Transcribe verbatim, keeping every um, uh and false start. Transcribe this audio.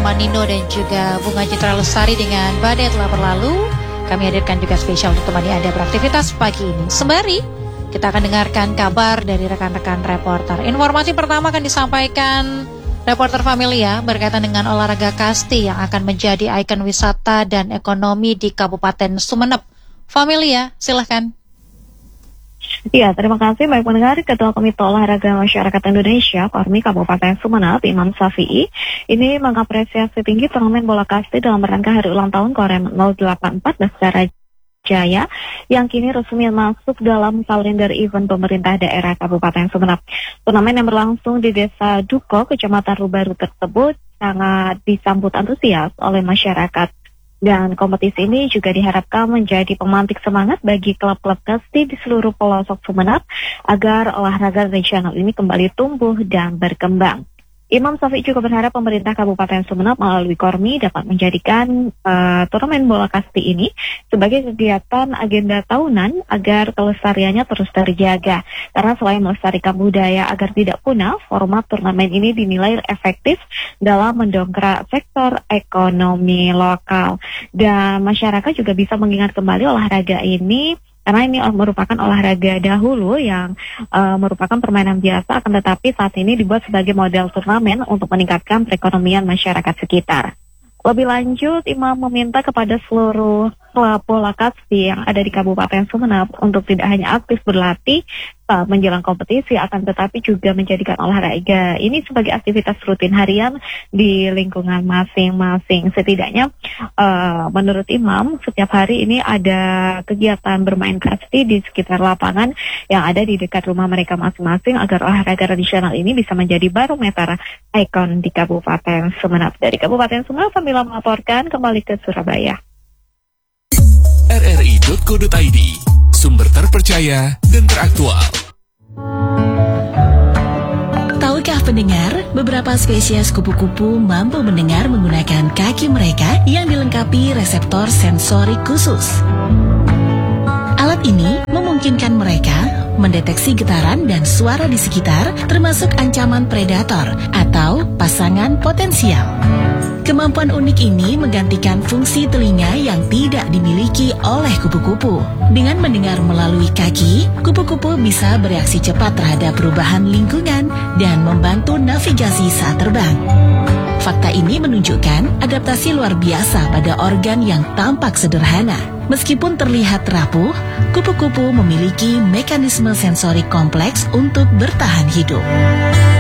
bersama Nino dan juga Bunga Citra Lestari dengan Badai Telah Berlalu. Kami hadirkan juga spesial untuk temani Anda beraktivitas pagi ini. Sembari kita akan dengarkan kabar dari rekan-rekan reporter. Informasi pertama akan disampaikan reporter Familia berkaitan dengan olahraga kasti yang akan menjadi ikon wisata dan ekonomi di Kabupaten Sumeneb. Familia, silahkan. Ya, terima kasih baik pendengar. Ketua Komite Olahraga Masyarakat Indonesia Kormi Kabupaten Sumeneb, Imam Syafi'i, ini mengapresiasi tinggi turnamen bola kasti dalam rangka hari ulang tahun Korem nol delapan empat Baskara Jaya yang kini resmi masuk dalam kalender event pemerintah daerah Kabupaten Sumeneb. Turnamen yang berlangsung di Desa Duko, Kecamatan Rubaru tersebut sangat disambut antusias oleh masyarakat. Dan kompetisi ini juga diharapkan menjadi pemantik semangat bagi klub-klub kasti di seluruh pelosok Sumeneb agar olahraga tradisional ini kembali tumbuh dan berkembang. Imam Syafi'i juga berharap pemerintah Kabupaten Sumeneb melalui Kormi dapat menjadikan uh, turnamen bola kasti ini sebagai kegiatan agenda tahunan agar kelestariannya terus terjaga. Karena selain melestarikan budaya agar tidak punah, format turnamen ini dinilai efektif dalam mendongkrak sektor ekonomi lokal. Dan masyarakat juga bisa mengingat kembali olahraga ini karena ini merupakan olahraga dahulu yang uh, merupakan permainan biasa, akan tetapi saat ini dibuat sebagai model turnamen untuk meningkatkan perekonomian masyarakat sekitar. Lebih lanjut, Imam meminta kepada seluruh klub bola kasti yang ada di Kabupaten Sumeneb untuk tidak hanya aktif berlatih saat menjelang kompetisi, akan tetapi juga menjadikan olahraga ini sebagai aktivitas rutin harian di lingkungan masing-masing. Setidaknya uh, menurut Imam, setiap hari ini ada kegiatan bermain kasti di sekitar lapangan yang ada di dekat rumah mereka masing-masing agar olahraga tradisional ini bisa menjadi barometer ikon di Kabupaten Sumeneb. Dari Kabupaten Sumeneb, Famila melaporkan kembali ke Surabaya. R R I titik co titik I D, sumber terpercaya dan teraktual. Tahukah pendengar, beberapa spesies kupu-kupu mampu mendengar menggunakan kaki mereka yang dilengkapi reseptor sensorik khusus. Alat ini memungkinkan mereka mendeteksi getaran dan suara di sekitar, termasuk ancaman predator atau pasangan potensial. Kemampuan unik ini menggantikan fungsi telinga yang tidak dimiliki oleh kupu-kupu. Dengan mendengar melalui kaki, kupu-kupu bisa bereaksi cepat terhadap perubahan lingkungan dan membantu navigasi saat terbang. Fakta ini menunjukkan adaptasi luar biasa pada organ yang tampak sederhana. Meskipun terlihat rapuh, kupu-kupu memiliki mekanisme sensorik kompleks untuk bertahan hidup.